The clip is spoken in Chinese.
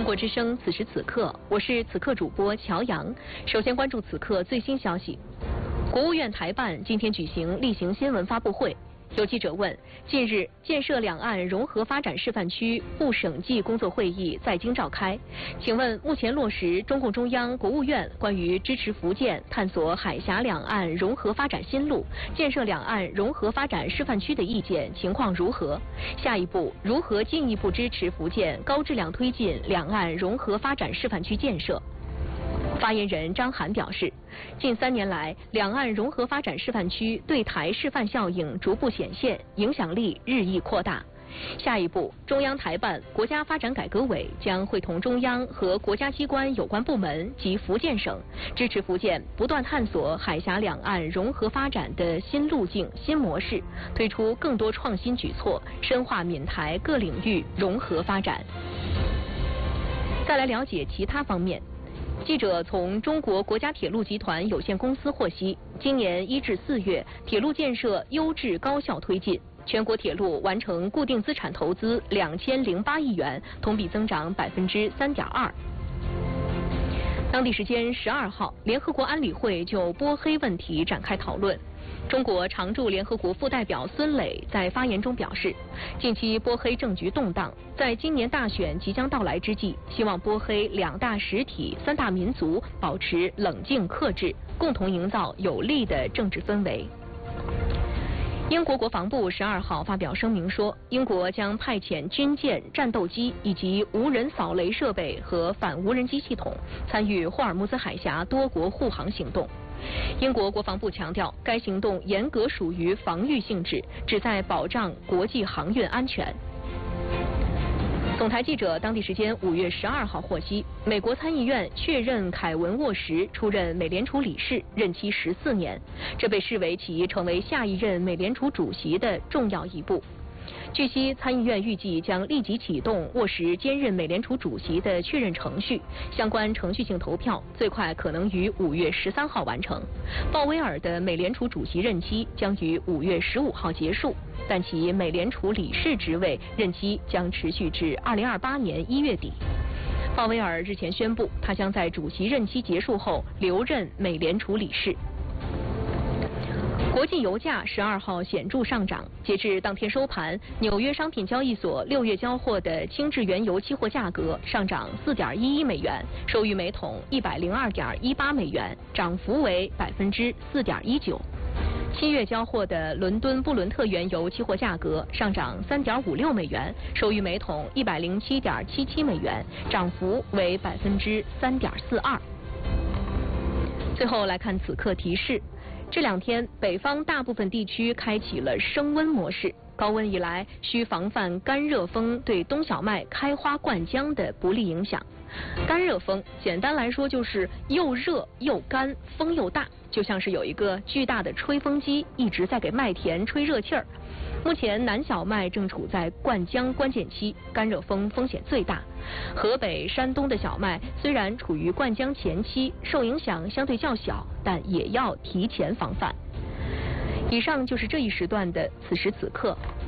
中国之声此时此刻，我是此刻主播乔阳。首先关注此刻最新消息。国务院台办今天举行例行新闻发布会。有记者问，近日建设两岸融合发展示范区部省际工作会议在京召开，请问目前落实中共中央、国务院关于支持福建探索海峡两岸融合发展新路、建设两岸融合发展示范区的意见情况如何？下一步如何进一步支持福建高质量推进两岸融合发展示范区建设？发言人张涵表示，近3年来，两岸融合发展示范区对台示范效应逐步显现，影响力日益扩大。下一步，中央台办、国家发展改革委将会同中央和国家机关有关部门及福建省，支持福建不断探索海峡两岸融合发展的新路径、新模式，推出更多创新举措，深化闽台各领域融合发展。再来了解其他方面。记者从中国国家铁路集团有限公司获悉，今年1至4月，铁路建设优质高效推进，全国铁路完成固定资产投资2008亿元，同比增长3.2%。当地时间12号，联合国安理会就波黑问题展开讨论。中国常驻联合国副代表孙磊在发言中表示，近期波黑政局动荡，在今年大选即将到来之际，希望波黑2大实体、3大民族保持冷静克制，共同营造有利的政治氛围。英国国防部12号发表声明说，英国将派遣军舰、战斗机以及无人扫雷设备和反无人机系统，参与霍尔木兹海峡多国护航行动。英国国防部强调，该行动严格属于防御性质，旨在保障国际航运安全。总台记者当地时间5月12号获悉，美国参议院确认凯文·沃什出任美联储理事，任期14年，这被视为其成为下一任美联储主席的重要一步。据悉，参议院预计将立即启动沃什兼任美联储主席的确认程序，相关程序性投票最快可能于5月13号完成。鲍威尔的美联储主席任期将于5月15号结束，但其美联储理事职位任期将持续至2028年1月底。鲍威尔日前宣布，他将在主席任期结束后留任美联储理事。国际油价12号显著上涨，截至当天收盘，纽约商品交易所6月交货的轻质原油期货价格上涨4.11美元，收于每桶102.18美元，涨幅为4.19%。7月交货的伦敦布伦特原油期货价格上涨3.56美元，收于每桶107.77美元，涨幅为3.42%。最后来看此刻提示。这2天，北方大部分地区开启了升温模式。高温以来，需防范干热风对冬小麦开花灌浆的不利影响。干热风简单来说就是又热又干，风又大，就像是有一个巨大的吹风机一直在给麦田吹热气儿。目前南小麦正处在灌浆关键期，干热风风险最大。河北、山东的小麦虽然处于灌浆前期，受影响相对较小，但也要提前防范。以上就是这一时段的此时此刻。